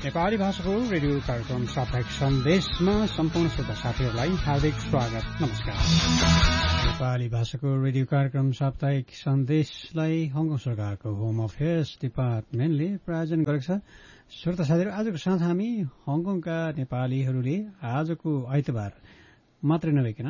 नेपाली भाषाको रेडियो कार्यक्रम साप्ताहिक सन्देशमा सम्पूर्ण श्रोता साथीहरूलाई हार्दिक स्वागत। नमस्कार। नेपाली भाषाको रेडियो कार्यक्रम साप्ताहिक सन्देशलाई हङकङ सरकारको होम अफेयर्स डिपार्टमेन्टले प्रायोजन गरेको छ। श्रोता साथीहरू, आजको साथ हामी हङकङका नेपालीहरूले आजको आइतबार मात्रै नभइकन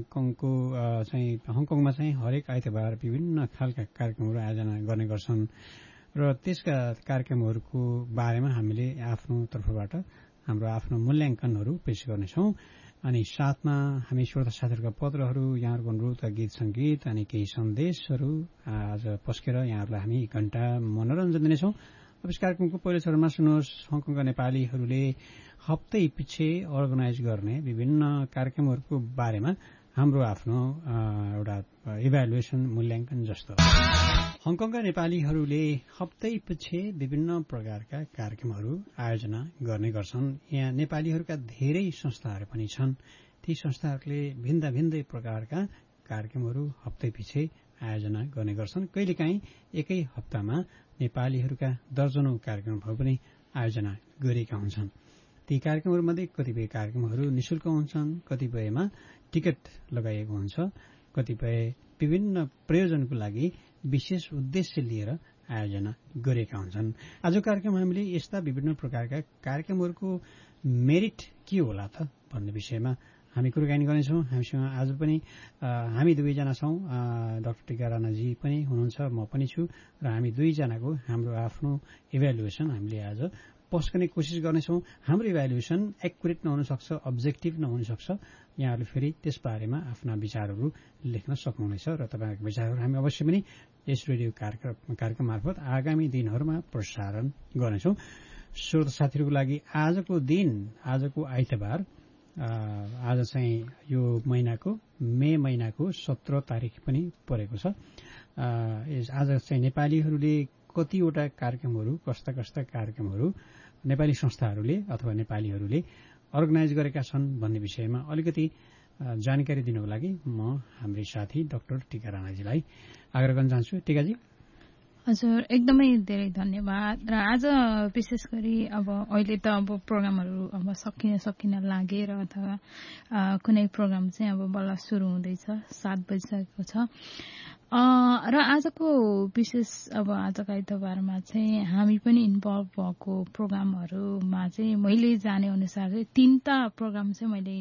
हङकङमा चाहिँ हरेक आइतबार विभिन्न खालका कार्यक्रमहरू आयोजना गर्ने गर्छन् र त्यसका कार्यक्रमहरूको बारेमा हामीले आफ्नो तर्फबाट हाम्रो आफ्नो मूल्याङ्कनहरू पेश गर्नेछौँ। अनि साथमा हामी श्रोता साथीहरूका पत्रहरू, यहाँहरूको अनुरोधका गीत सङ्गीत अनि केही सन्देशहरू आज पस्केर यहाँहरूलाई हामी एक घण्टा मनोरञ्जन दिनेछौँ। अब यस कार्यक्रमको पहिलो चरणमा सुन्नुहोस्, हङकङका नेपालीहरूले हप्तै पछि अर्गनाइज गर्ने विभिन्न कार्यक्रमहरूको बारेमा हाम्रो आफ्नो एउटा इभ्यालुएसन मूल्याङ्कन जस्तो। हङकङका नेपालीहरूले हप्तै पछि विभिन्न प्रकारका कार्यक्रमहरू आयोजना गर्ने गर्छन्। यहाँ नेपालीहरूका धेरै संस्थाहरू पनि छन्। ती संस्थाहरूले भिन्दा भिन्दै प्रकारका कार्यक्रमहरू हप्तै पछि आयोजना गर्ने गर्छन्। कहिलेकाहीँ एकै हप्तामा नेपालीहरूका दर्जनौं कार्यक्रमहरू पनि आयोजना गरिएका हुन्छन्। ती कार्यक्रमहरूमध्ये कतिपय कार्यक्रमहरू निःशुल्क हुन्छन्, कतिपयमा टिकट लगाइएको हुन्छ, कतिपय विभिन्न प्रयोजनको लागि विशेष उद्देश्य लिएर आयोजना गरिएका हुन्छन्। आज कार्यक्रम हामीले यस्ता विभिन्न प्रकारका कार्यक्रमहरूको मेरिट के होला त भन्ने विषयमा हामी कुराकानी गर्नेछौँ। हामीसँग आज पनि हामी दुवैजना छौँ। डाक्टर टिका राणाजी पनि हुनुहुन्छ, म पनि छु र हामी दुईजनाको हाम्रो आफ्नो इभ्यालुएसन हामीले आज पस्कने कोसिस गर्नेछौँ। हाम्रो इभ्यालुएसन एक्युरेट नहुन सक्छ, अब्जेक्टिभ नहुन सक्छ। यहाँहरूले फेरि त्यसबारेमा आफ्ना विचारहरू लेख्न सक्नुहुनेछ र तपाईँहरूको विचारहरू हामी अवश्य पनि यस रेडियो कार्यक्रम मार्फत आगामी दिनहरूमा प्रसारण गर्नेछौँ। श्रोता साथीहरूको लागि आजको दिन, आजको आइतबार, आज चाहिँ यो महिनाको मे महिनाको 17 तारिक पनि परेको छ। आज चाहिँ नेपालीहरूले कतिवटा कार्यक्रमहरू, कस्ता कस्ता कार्यक्रमहरू नेपाली संस्थाहरूले अथवा नेपालीहरूले अर्गनाइज गरेका छन् भन्ने विषयमा अलिकति जानकारी दिनको लागि म हाम्रै साथी डाक्टर टिका राणाजीलाई आग्रह गर्न चाहन्छु। टिकाजी। हजुर, एकदमै धेरै धन्यवाद। र आज विशेष गरी अब अहिले त अब प्रोग्रामहरू अब सकिन लागेर अथवा कुनै प्रोग्राम चाहिँ अब बल्ल सुरु हुँदैछ, 7 बजिसकेको छ। र आजको विशेष अब आजको आइतबारमा चाहिँ हामी पनि इन्भल्भ भएको प्रोग्रामहरूमा चाहिँ मैले जाने अनुसार चाहिँ 3टा प्रोग्राम चाहिँ मैले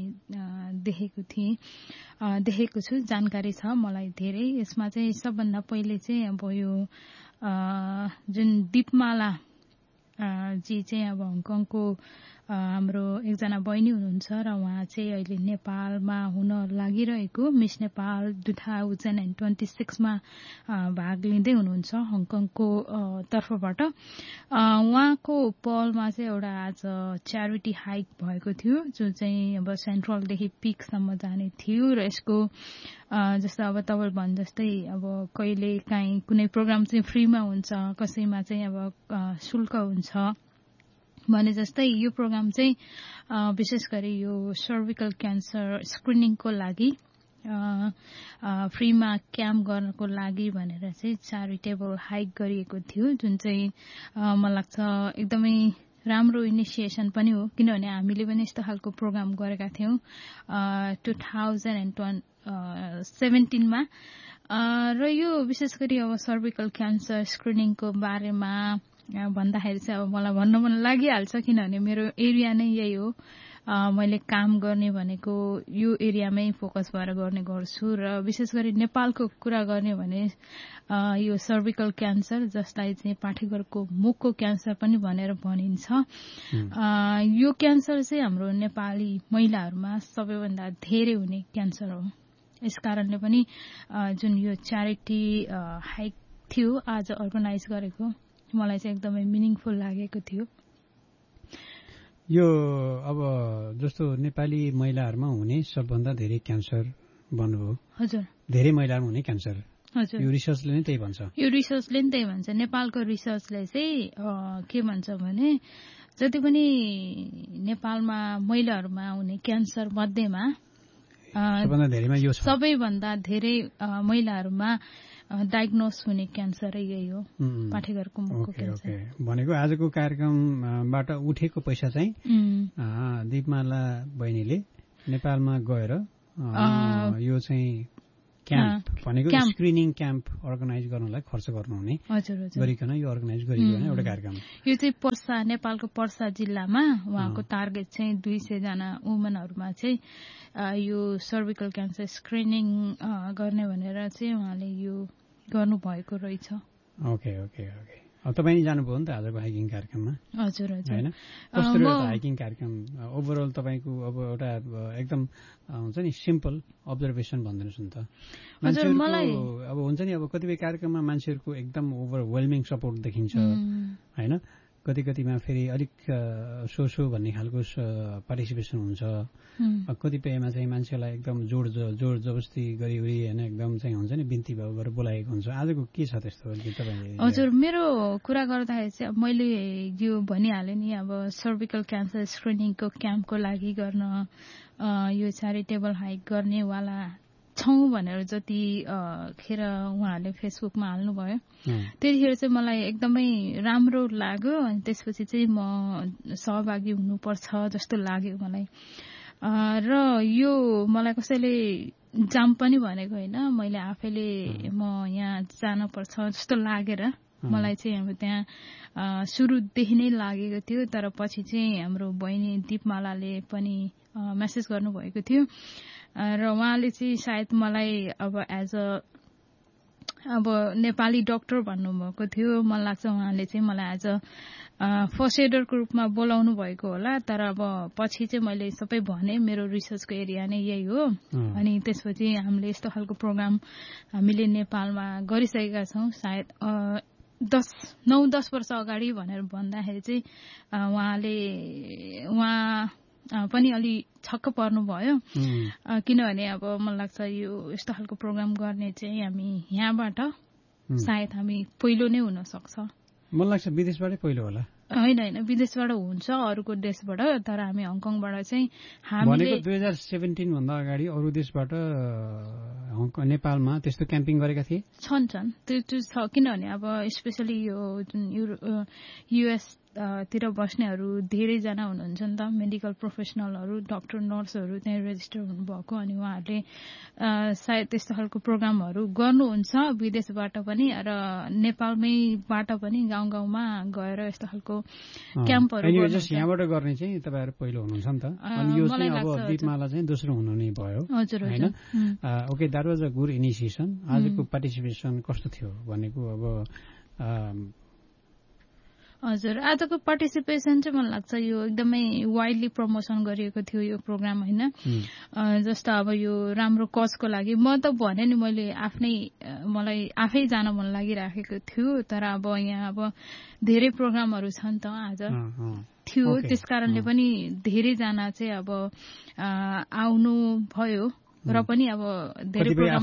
देखेको छु, जानकारी छ मलाई धेरै। यसमा चाहिँ सबभन्दा पहिले चाहिँ अब यो जुन दीपमाला जी चाहिँ अब हङकङको हाम्रो एकजना बहिनी हुनुहुन्छ र उहाँ चाहिँ अहिले नेपालमा हुन लागिरहेको मिस नेपाल 2026 मा भाग लिँदै हुनुहुन्छ हङकङको तर्फबाट। उहाँको पहलमा चाहिँ एउटा आज च्यारिटी हाइक भएको थियो, जो चाहिँ अब सेन्ट्रलदेखि पिकसम्म जाने थियो। र यसको जस्तो अब तपाईले भने जस्तै अब कहिले काहीँ कुनै प्रोग्राम चाहिँ फ्रीमा हुन्छ, कसैमा चाहिँ अब शुल्क हुन्छ भने जस्तै यो प्रोग्राम चाहिँ विशेष गरी यो सर्भिकल क्यान्सर स्क्रिनिङको लागि फ्रीमा क्याम्प गर्नको लागि भनेर चाहिँ च्यारिटेबल हाइक गरिएको थियो, जुन चाहिँ मलाई लाग्छ एकदमै राम्रो इनिसिएसन पनि हो। किनभने हामीले पनि यस्तो खालको प्रोग्राम गरेका थियौं 2017 मा। र यो विशेष गरी अब सर्भिकल क्यान्सर स्क्रिनिङको बारेमा भन्दाखेरि चाहिँ अब मलाई भन्न मन लागिहाल्छ, किनभने मेरो एरिया नै यही हो। मैले काम गर्ने भनेको यो एरियामै फोकस भएर गर्ने गर्छु र विशेष गरी नेपालको कुरा गर्ने भने यो सर्भिकल क्यान्सर, जसलाई चाहिँ पाठेघरको मुखको क्यान्सर पनि भनेर भनिन्छ, यो क्यान्सर चाहिँ हाम्रो नेपाली महिलाहरूमा सबैभन्दा धेरै हुने क्यान्सर हो। यसकारणले पनि जुन यो च्यारिटी हाइक थियो आज अर्गनाइज गरेको, मलाई चाहिँ एकदमै मिनिङफुल लागेको थियो। यो अब जस्तो नेपाली महिलाहरूमा हुने सबभन्दा धेरै क्यान्सर भन्नुभयो। हजुर, धेरै महिलाहरूमा हुने क्यान्सर। हजुर, यो रिसर्चले नै त्यही भन्छ। यो रिसर्चले नै त्यही भन्छ। नेपालको रिसर्चले चाहिँ के भन्छ भने जति पनि नेपालमा महिलाहरूमा हुने क्यान्सर मध्येमा सबैभन्दा धेरै महिलाहरूमा डायग्नोस हुने क्यान्सरै यही हो, पाठेघरको मुखको क्यान्सर। भनेको आजको कार्यक्रमबाट उठेको पैसा चाहिँ दीपमाला बहिनीले नेपालमा गएर यो चाहिँ क्याम्प भनेको स्क्रिनिङ क्याम्प अर्गनाइज गर्नलाई खर्च गर्नुहुने गरिकन यो अर्गनाइज गरिकन एउटा कार्यक्रम। यो चाहिँ पर्सा, नेपालको पर्सा जिल्लामा उहाँको टार्गेट चाहिँ 200 जना वुमनहरूमा चाहिँ यो सर्भिकल क्यान्सर स्क्रिनिङ गर्ने भनेर चाहिँ उहाँले यो गर्नुभएको रहेछ। Okay okay okay. तपाईँ जानुभयो नि त आजको हाइकिङ कार्यक्रममा? हजुर हजुर। होइन, कस्तो रह्यो हाइकिङ कार्यक्रम ओभरअल तपाईँको? अब एउटा एकदम हुन्छ नि सिम्पल अब्जर्भेसन भनिदिनुहोस् न त। मान्छेहरूको अब हुन्छ नि, अब कतिपय कार्यक्रममा मान्छेहरूको एकदम ओभरवेल्मिङ सपोर्ट देखिन्छ होइन, कतिमा फेरि अलिक सो भन्ने खालको पार्टिसिपेसन हुन्छ, कतिपयमा चाहिँ मान्छेलाई एकदम जोड जबरजस्ती गरी होइन एकदम चाहिँ हुन्छ नि बिन्ती भाव गरेर बोलाएको हुन्छ। आजको के छ त्यस्तो तपाईँले? हजुर, मेरो कुरा गर्दाखेरि चाहिँ मैले यो भनिहालेँ नि, अब सर्भिकल क्यान्सर स्क्रिनिङको क्याम्पको लागि गर्न यो च्यारिटेबल हाइक गर्नेवाला छौँ भनेर जतिखेर उहाँहरूले फेसबुकमा हाल्नुभयो त्यतिखेर चाहिँ मलाई एकदमै राम्रो लाग्यो। अनि त्यसपछि चाहिँ म सहभागी हुनुपर्छ जस्तो लाग्यो मलाई। र यो मलाई कसैले जाम पनि भनेको होइन, मैले आफैले म यहाँ जानुपर्छ जस्तो लागेर मलाई चाहिँ अब त्यहाँ सुरुदेखि नै लागेको थियो। तर पछि चाहिँ हाम्रो बहिनी दीपमालाले पनि मेसेज गर्नुभएको थियो र उहाँले चाहिँ सायद मलाई अब एज अब नेपाली डक्टर भन्नुभएको थियो। मलाई लाग्छ उहाँले चाहिँ मलाई एज फर्स्ट एडरको रूपमा बोलाउनु भएको होला। तर अब पछि चाहिँ मैले सबै भने मेरो रिसर्चको एरिया नै यही हो। अनि त्यसपछि हामीले यस्तो खालको प्रोग्राम हामीले नेपालमा गरिसकेका छौँ। सायद 9-10 वर्ष अगाडि भनेर भन्दाखेरि चाहिँ उहाँ पनि अलि छक्क पर्नुभयो, किनभने अब मलाई लाग्छ यो यस्तो खालको प्रोग्राम गर्ने चाहिँ हामी यहाँबाट सायद हामी पहिलो नै हुन सक्छ। मलाई लाग्छ विदेशबाटै पहिलो होला। होइन, विदेशबाट हुन्छ अरूको देशबाट, तर हामी हङकङबाट चाहिँ हामीले 2017 भन्दा अगाडि अरू देशबाट नेपालमा त्यस्तो क्याम्पिङ गरेका थिए। छन् त्यो छ, किनभने अब स्पेसली यो जुन युएस तिर बस्नेहरू धेरैजना हुनुहुन्छ नि त, मेडिकल प्रोफेसनलहरू, डक्टर नर्सहरू त्यहाँ रेजिस्टर हुनुभएको। अनि उहाँहरूले सायद त्यस्तो खालको प्रोग्रामहरू गर्नुहुन्छ विदेशबाट पनि र नेपालमैबाट पनि गाउँ गाउँमा गएर यस्तो खालको क्याम्पहरू यहाँबाट गर्ने चाहिँ तपाईँहरू पहिलो हुनुहुन्छ नि त। अनि यो चाहिँ अब दीपमाला चाहिँ दोस्रो हुनु नै भयो होइन। Okay, that was a good initiation. आजको पार्टिसिपेसन कस्तो थियो भनेको अब? हजुर, आजको पार्टिसिपेसन चाहिँ मलाई लाग्छ यो एकदमै वाइडली प्रमोसन गरिएको थियो यो प्रोग्राम होइन। जस्तो अब यो राम्रो कजको लागि म त भने नि मलाई आफै जान मन लागिराखेको थियो। तर अब यहाँ अब धेरै प्रोग्रामहरू छन् त आज थियो, त्यस कारणले पनि धेरैजना चाहिँ अब आउनु भयो र पनि अब धेरै प्रोग्राम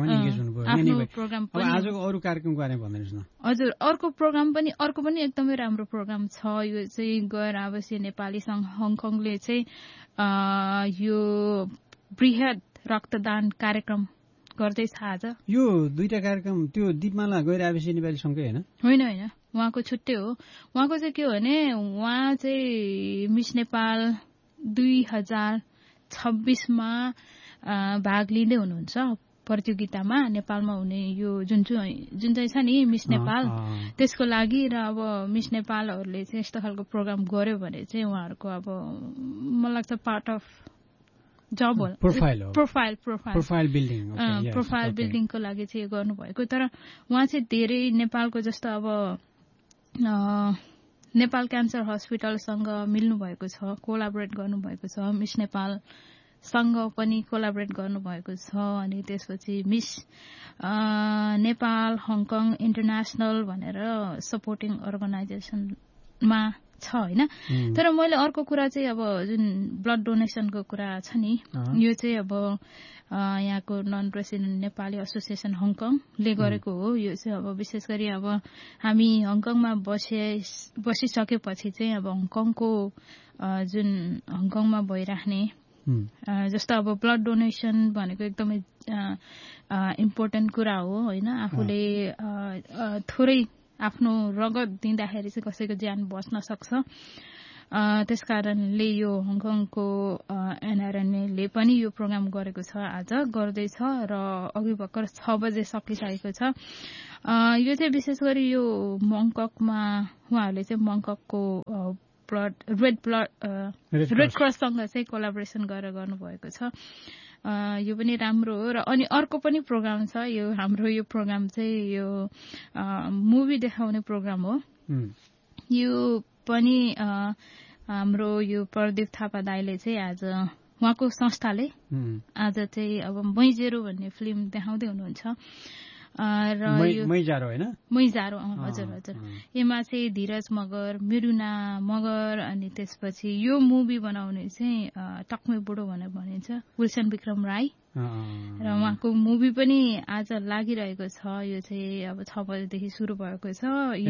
आजको अरू कार्यक्रमको बारेमा भनिदिनुहोस् न। हजुर, अर्को पनि एकदमै राम्रो प्रोग्राम छ। यो चाहिँ गैर आवासीय नेपाली संघ हङकङले चाहिँ यो बृहत रक्तदान कार्यक्रम गर्दैछ आज। यो दुईटा कार्यक्रम त्यो दीपमाला गैर आवासीय नेपाली संघकै होइन? होइन, उहाँको छुट्टै हो। उहाँको चाहिँ के हो भने उहाँ चाहिँ मिस नेपाल 2026मा भाग लिँदै हुनुहुन्छ प्रतियोगितामा, नेपालमा हुने यो जुन चाहिँ छ नि मिस नेपाल, त्यसको लागि। र अब मिस नेपालहरूले चाहिँ यस्तो खालको प्रोग्राम गर्यो भने चाहिँ उहाँहरूको अब मलाई लाग्छ पार्ट अफ जब हो, प्रोफाइल बिल्डिङको लागि चाहिँ गर्नुभएको। तर उहाँ चाहिँ धेरै नेपालको जस्तो अब नेपाल क्यान्सर हस्पिटलसँग मिल्नुभएको छ, कोलाबोरेट गर्नुभएको छ, मिस नेपाल सँग पनि कोलाबोरेट गर्नुभएको छ। अनि त्यसपछि मिस नेपाल हङकङ इन्टरनेसनल भनेर सपोर्टिङ अर्गनाइजेसनमा छ होइन। तर मैले अर्को कुरा चाहिँ अब जुन ब्लड डोनेसनको कुरा छ नि, यो चाहिँ अब यहाँको नन रेसिडेन्ट नेपाली एसोसिएसन हङकङले गरेको हो। यो चाहिँ अब विशेष गरी अब हामी हङकङमा बसिसकेपछि चाहिँ अब हङकङको जुन हङकङमा भइराख्ने जस्तो अब ब्लड डोनेसन भनेको एकदमै इम्पोर्टेन्ट कुरा हो होइन आफूले थोरै आफ्नो रगत दिँदाखेरि चाहिँ कसैको ज्यान बच्न सक्छ त्यसकारणले यो हङकङको एनआरएनएले पनि यो प्रोग्राम गरेको छ आज गर्दैछ र अघि भर्खर 6 बजे सकिसकेको छ यो चाहिँ विशेष गरी यो मङ्ककमा उहाँहरूले चाहिँ मङ्ककको रेड क्रससँग चाहिँ कोलाबोरेसन गरेर गर्नुभएको छ यो पनि राम्रो हो र अनि अर्को पनि प्रोग्राम छ यो हाम्रो यो प्रोग्राम चाहिँ यो मुभी देखाउने प्रोग्राम हो यो पनि हाम्रो यो प्रदीप थापा दाइले चाहिँ आज उहाँको संस्थाले आज चाहिँ अब मैजेरो भन्ने फिल्म देखाउँदै हुनुहुन्छ र मैजारो हैन मैजारो हजुर हजुर यसमा चाहिँ धीरज मगर मिरुना मगर अनि त्यसपछि यो मुभी बनाउने चाहिँ टक्मै बुढो भनेर भनिन्छ विल्सन विक्रम राई र उहाँको मुभी पनि आज लागिरहेको छ यो चाहिँ अब 6 बजेदेखि सुरु भएको छ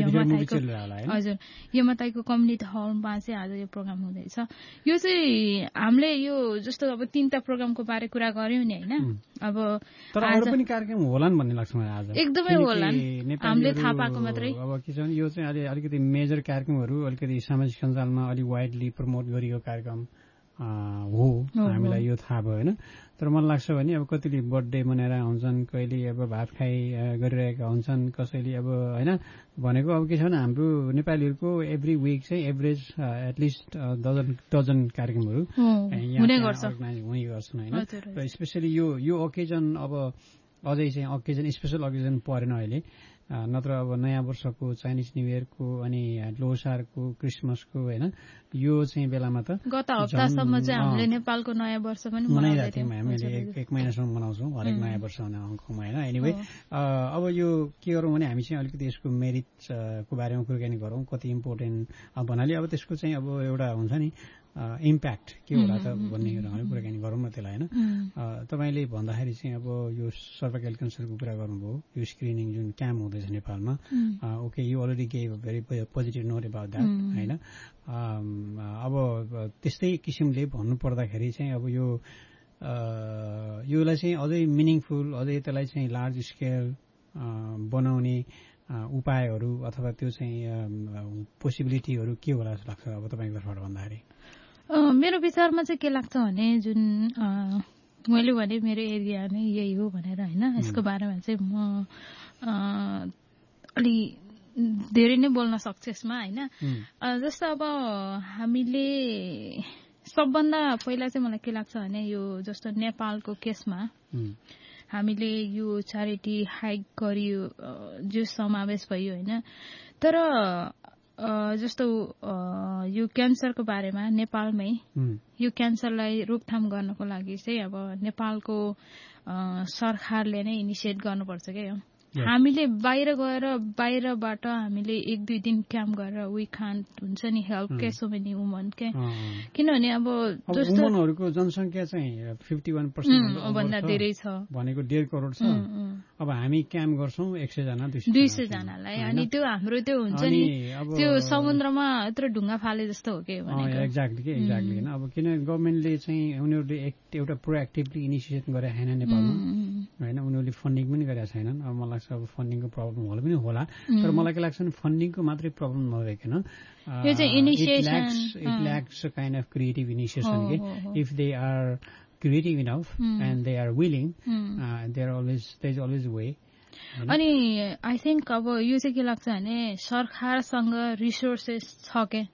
हजुर यमताईको कम्युनिटी हलमा चाहिँ आज यो प्रोग्राम हुँदैछ यो चाहिँ हामीले यो जस्तो अब 3टा प्रोग्रामको बारे कुरा गर्यौं नि हैन अब तर अरु पनि कार्यक्रम होलान् भन्ने लाग्छ मलाई आज एकदमै होलान् हामीले थाहा पाएको मात्रै अब के छ भने यो चाहिँ अलिकति मेजर कार्यक्रमहरु अलिकति सामाजिक सञ्जालमा अलि वाइडली प्रमोट गरिएको कार्यक्रम हो हामीलाई यो थाहा भयो हैन तर मलाई लाग्छ भने अब कतिले बर्थडे मनाएर आउँछन् कहिले अब भात खाइ गरिरहेका हुन्छन् कसैले अब हैन भनेको अब के छ भने हाम्रो नेपालीहरुको एभ्री वीक चाहिँ एभरेज एटलिस्ट डजन कार्यक्रमहरु हुने गर्छन् हैन र स्पेशली यो ओकेजन अब अझै चाहिँ ओकेजन स्पेशल ओकेजन परेन अहिले नत्र अब नयाँ वर्षको चाइनिज न्यू इयरको अनि लोसारको क्रिसमसको हैन यो चाहिँ बेलामा त गत हप्तासम्म चाहिँ हामीले नेपालको नयाँ वर्ष पनि मनाइरहेको थियौं हामीले एक महिनासम्म मनाउँछौं हरेक नयाँ वर्ष हङकङमा हैन एनीवे अब यो के गरौं भने हामी चाहिँ अलिकति यसको मेरिटको बारेमा कुराकानी गरौं कति इम्पोर्टेन्ट भन्नाले अब त्यसको चाहिँ अब एउटा हुन्छ नि इम्प्याक्ट के होला त भन्ने कुराकानी गरौँ न त्यसलाई हैन तपाईले भन्दाखेरि चाहिँ अब यो सर्भाइकल क्यान्सरको कुरा गर्नुभयो यो स्क्रिनिङ जुन क्याम्प हुँदैछ नेपालमा okay you already gave a very positive note about that हैन अब त्यस्तै किसिमले भन्नु पर्दाखेरि चाहिँ अब योलाई चाहिँ अझै मिनिङफुल अझै त्यसलाई चाहिँ लार्ज स्केल बनाउने उपायहरू अथवा त्यो चाहिँ पोसिबिलिटीहरू के होला जस्तो लाग्छ अब तपाईको तर्फबाट भन्दाखेरि मेरो विचारमा चाहिँ के लाग्छ भने जुन मैले भने मेरो एरिया नै यही हो भनेर हैन यसको बारेमा चाहिँ म अलि धेरै नै बोल्न सक्छु यसमा हैन जस्तो अब हामीले सबभन्दा पहिला चाहिँ मलाई के लाग्छ भने यो जस्तो नेपालको केसमा हामीले यो च्यारिटी हाइक गरियो जो समावेश भयो हैन तर जस्तो यो क्यान्सरको बारेमा नेपालमै यो क्यान्सरलाई रोकथाम गर्नको लागि चाहिँ अब नेपालको सरकारले नै इनिसिएट गर्नुपर्छ के हो हामीले बाहिर गएर बाहिरबाट हामीले 1-2 दिन क्याम्प गरेर वी कान्ट हुन्छ नि हेल्प के सो मेनी वुमन के किनभने अब जस्तो वुमनहरुको जनसंख्या चाहिँ 51% भन्दा धेरै छ भनेको 1.5 करोड छ अब हामी क्याम्प गर्छौं 100 जना 200 जनालाई अनि त्यो हाम्रो त्यो हुन्छ नि त्यो समुद्रमा यत्रो ढुङ्गा फाले जस्तो हो के भनेको एक्ज्याक्टली हैन अब किन गभर्नमेन्टले चाहिँ उनीहरुले एउटा प्रोएक्टिभली इनिसिएट गरे हैन नेपालमा हैन उनीहरुले फन्डिङ पनि गरेका छैनन् अब मलाई अब फन्डिङको प्रब्लम होला पनि होला तर मलाई के लाग्छ भने फन्डिङको मात्रै प्रब्लम नरहेकन यो चाहिँ initiation it lakhs a kind of creative initiation के if they are creative enough and they are willing there's always a way अनि आई थिंक अब यो चाहिँ के लाग्छ भने सरकारसँग रिसोर्सेस छ के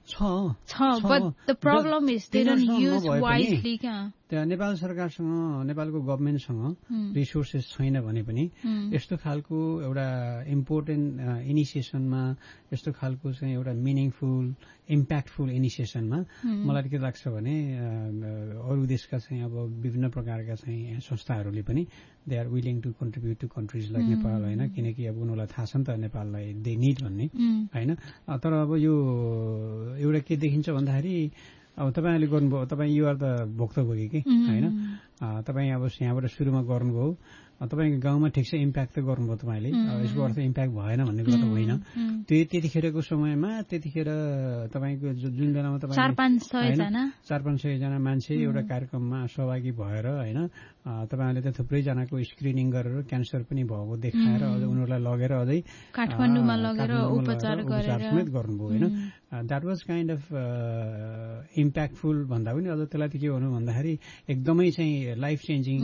छ but the problem is they don't use wisely क्या नेपाल सरकारसँग नेपालको गभर्नमेन्टसँग रिसोर्सेस छैन भने पनि यस्तो खालको एउटा इम्पोर्टेन्ट इनिसिएसनमा यस्तो खालको चाहिँ एउटा मिनिङफुल इम्प्याक्टफुल इनिसिएसनमा मलाई के लाग्छ भने अरू देशका चाहिँ अब विभिन्न प्रकारका चाहिँ संस्थाहरूले पनि they are willing to contribute to countries like Nepal हैन किनकि अब उनीहरूलाई थाहा छ नि त नेपाललाई दे निड भन्ने हैन तर अब यो एउटा के देखिन्छ भन्दाखेरि अब तपाईँले गर्नुभयो, तपाईँ युआर त भोक्तभोगी कि होइन, तपाईँ अब यहाँबाट सुरुमा गर्नुभयो, तपाईँको गाउँमा ठिक छ इम्प्याक्ट त गर्नुभयो तपाईँले, यसको अर्थ इम्प्याक्ट भएन भन्ने कुरा त होइन। त्यतिखेरको समयमा त्यतिखेर तपाईँको जुन बेलामा तपाईँ 400-500 जना मान्छे एउटा कार्यक्रममा सहभागी भएर होइन, तपाईँहरूले त थुप्रैजनाको स्क्रिनिङ गरेर क्यान्सर पनि भएको देखाएर अझ उनीहरूलाई लगेर अझै काठमाडौँमा लगेर उपचार समेत गर्नुभयो होइन। That was kind of impactful भन्दा पनि अझ त्यसलाई के भन्नु भन्दाखेरि एकदमै चाहिँ लाइफ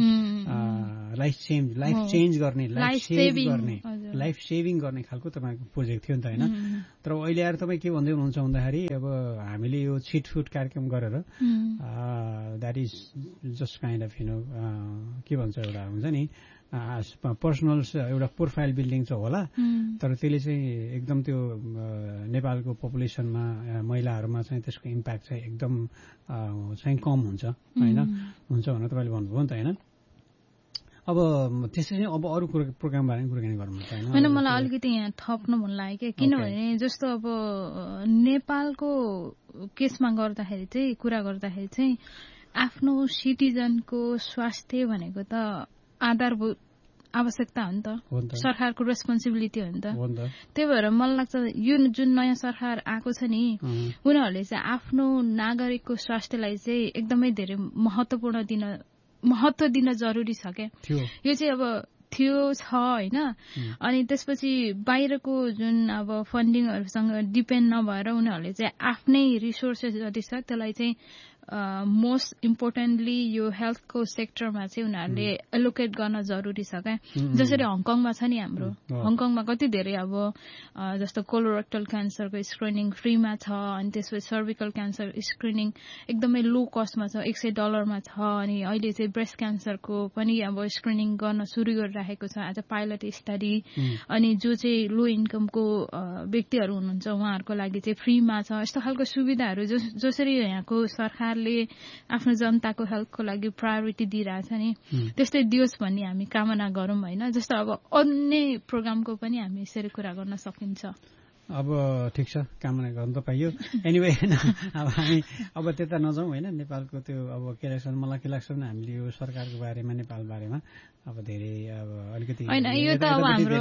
चेन्ज गर्ने लाइफ सेभिङ गर्ने खालको तपाईँको प्रोजेक्ट थियो नि त होइन। तर अहिले आएर तपाईँ के भन्दै हुनुहुन्छ भन्दाखेरि अब हामीले यो छिटफुट कार्यक्रम गरेर that is just kind of के भन्छ एउटा हुन्छ नि पर्सनल एउटा प्रोफाइल बिल्डिङ चाहिँ होला, तर त्यसले चाहिँ एकदम त्यो नेपालको पपुलेसनमा महिलाहरूमा चाहिँ त्यसको इम्प्याक्ट चाहिँ एकदम चाहिँ कम हुन्छ होइन, हुन्छ भनेर तपाईँले भन्नुभयो नि त होइन। अब त्यसै चाहिँ अब अरू प्रोग्राम बारे कुराकानी गर्नुहुन्छ होइन। मलाई अलिकति यहाँ थप्नु मन लाग्यो कि, किनभने जस्तो अब नेपालको केसमा गर्दाखेरि चाहिँ कुरा गर्दाखेरि चाहिँ आफ्नो सिटिजनको स्वास्थ्य भनेको त आधारभूत आवश्यकता हो नि त, सरकारको रेस्पोन्सिबिलिटी हो नि त। त्यही भएर मलाई लाग्छ यो जुन नयाँ सरकार आएको छ नि, उनीहरूले चाहिँ आफ्नो नागरिकको स्वास्थ्यलाई चाहिँ एकदमै धेरै महत्व दिन जरुरी छ क्या। यो चाहिँ अब थियो छ होइन। अनि त्यसपछि बाहिरको जुन अब फन्डिङहरूसँग डिपेन्ड नभएर उनीहरूले चाहिँ आफ्नै रिसोर्सेस जति छ त्यसलाई चाहिँ मोस्ट इम्पोर्टेन्टली यो हेल्थको सेक्टरमा चाहिँ उनीहरूले एलोकेट गर्न जरुरी छ क्या। जसरी हङकङमा छ नि, हाम्रो हङकङमा कति धेरै अब जस्तो कोलोरेक्टल क्यान्सरको स्क्रिनिङ फ्रीमा छ, अनि त्यसपछि सर्भिकल क्यान्सर स्क्रिनिङ एकदमै लो कस्टमा छ, $100 छ। अनि अहिले चाहिँ ब्रेस्ट क्यान्सरको पनि अब स्क्रिनिङ गर्न सुरु गरिराखेको छ एज अ पाइलट स्टडी। अनि जो चाहिँ लो इन्कमको व्यक्तिहरू हुनुहुन्छ उहाँहरूको लागि चाहिँ फ्रीमा छ। यस्तो खालको सुविधाहरू जसरी यहाँको सरकार आफ्नो जनताको हेल्थको लागि प्रायोरिटी दिइरहेछ नि, त्यस्तै दियोस् भन्ने हामी कामना गरौँ होइन। जस्तो अब अन्य प्रोग्रामको पनि हामी यसरी कुरा गर्न सकिन्छ। अब ठिक छ, कामना गर्नु त पाइयो। एनिवे अब हामी अब त्यता नजाउँ होइन। नेपालको त्यो अब के लाग्छ मलाई के लाग्छ भने हामीले यो सरकारको बारेमा नेपाल बारेमा अब धेरै अब अलिकति होइन, यो त अब हाम्रो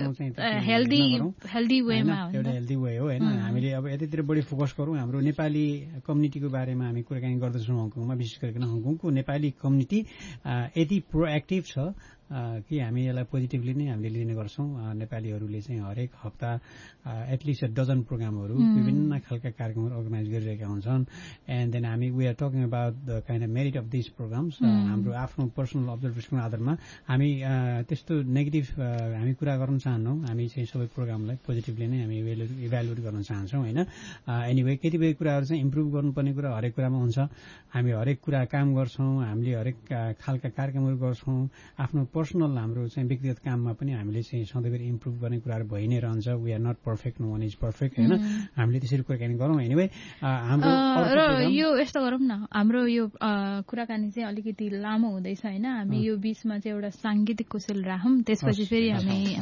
हेल्दी वेमा एउटा हेल्दी वे हो होइन। हामीले अब यतितिर बढी फोकस गरौँ, हाम्रो नेपाली कम्युनिटीको बारेमा हामी कुराकानी गर्दछौँ हङकङमा, विशेष गरिकन हङकङको नेपाली कम्युनिटी यति प्रोएक्टिभ छ कि हामी यसलाई पोजिटिभली नै हामीले लिने गर्छौँ। नेपालीहरूले चाहिँ हरेक हप्ता एटलिस्ट डजन प्रोग्रामहरू विभिन्न खालका कार्यक्रमहरू अर्गनाइज गरिरहेका हुन्छन्। एन्ड देन हामी we are talking about the kind of merit of this programmes. हाम्रो आफ्नो पर्सनल अब्जर्भेसनको आधारमा हामी त्यस्तो नेगेटिभ हामी कुरा गर्न चाहन्नौँ। हामी चाहिँ सबै प्रोग्रामलाई पोजिटिभली नै हामी इभ्यालुएट गर्न चाहन्छौँ होइन। एनिवे कतिपय कुराहरू चाहिँ इम्प्रुभ गर्नुपर्ने कुरा हरेक कुरामा हुन्छ। हामी हरेक कुरा काम गर्छौँ, हामीले हरेक खालका कार्यक्रमहरू गर्छौँ। आफ्नो पर्सनल हाम्रो चाहिँ व्यक्तिगत काममा पनि हामीले चाहिँ सधैँभरि इम्प्रुभ गर्ने कुराहरू भइ नै रहन्छ। We are not perfect, no one is perfect होइन। हामीले त्यसरी कुराकानी गरौँ। एनिवे हाम्रो र यो यस्तो गरौँ न, हाम्रो यो कुराकानी चाहिँ अलिकति लामो हुँदैछ होइन। हामी यो बीचमा चाहिँ एउटा साङ्गीतिक कोसेल राखौँ, त्यसपछि फेरि हामी